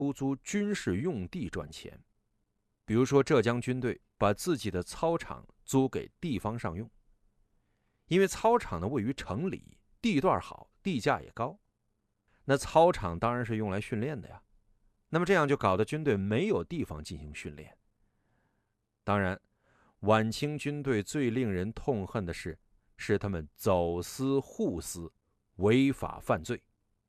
出租军事用地赚钱。比如说，浙江军队把自己的操场租给地方上用，因为操场呢位于城里，地段好，地价也高，那操场当然是用来训练的呀。那么这样就搞得军队没有地方进行训练。当然，晚清军队最令人痛恨的是他们走私护私，违法犯罪。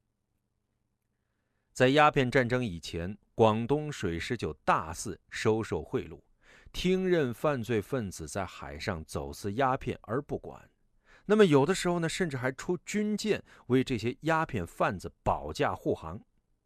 在鸦片战争以前，广东水师就大肆收受贿赂，听任犯罪分子在海上走私鸦片而不管。那么有的时候呢，甚至还出军舰为这些鸦片贩子保驾护航。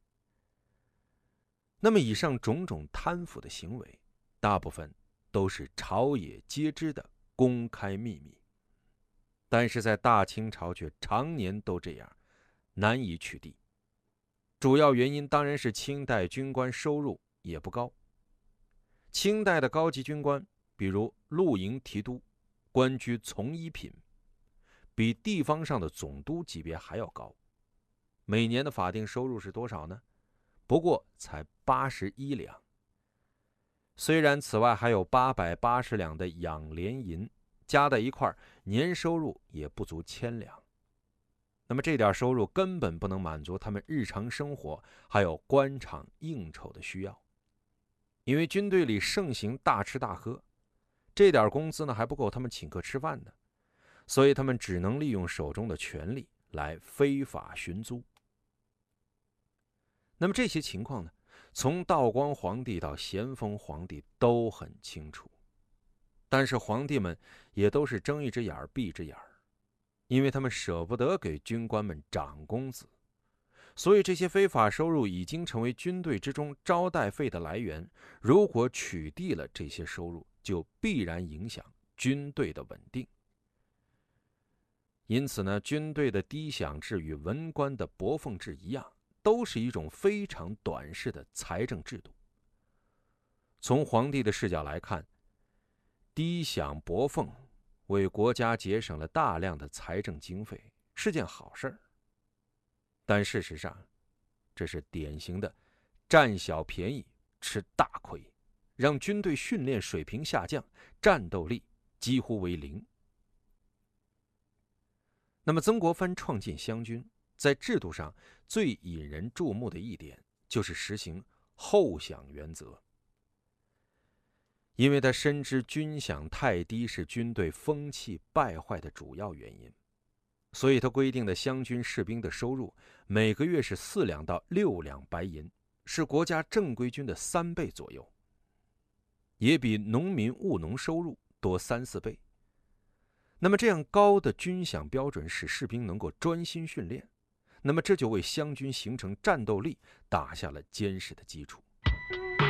那么以上种种贪腐的行为，大部分都是朝野皆知的公开秘密，但是在大清朝却常年都这样，难以取缔。主要原因当然是清代军官收入也不高。清代的高级军官，比如陆营提督，官居从一品，比地方上的总督级别还要高。每年的法定收入是多少呢？不过才81两。虽然此外还有880两的养廉银，加在一块年收入也不足1000两。那么这点收入根本不能满足他们日常生活还有官场应酬的需要，因为军队里盛行大吃大喝，这点工资呢还不够他们请客吃饭的，所以他们只能利用手中的权力来非法寻租。那么这些情况呢，从道光皇帝到咸丰皇帝都很清楚，但是皇帝们也都是睁一只眼闭一只眼，因为他们舍不得给军官们涨工资，所以这些非法收入已经成为军队之中招待费的来源。如果取缔了这些收入，就必然影响军队的稳定。因此呢，军队的低饷制与文官的薄俸制一样，都是一种非常短视的财政制度。从皇帝的视角来看，低饷薄俸为国家节省了大量的财政经费，是件好事。但事实上，这是典型的占小便宜吃大亏，让军队训练水平下降，战斗力几乎为零。那么曾国藩创建湘军，在制度上最引人注目的一点就是实行后饷原则。因为他深知军饷太低是军队风气败坏的主要原因，所以他规定的湘军士兵的收入每个月是4两到6两白银，是国家正规军的3倍左右，也比农民务农收入多3、4倍。那么这样高的军饷标准使士兵能够专心训练，那么这就为湘军形成战斗力打下了坚实的基础。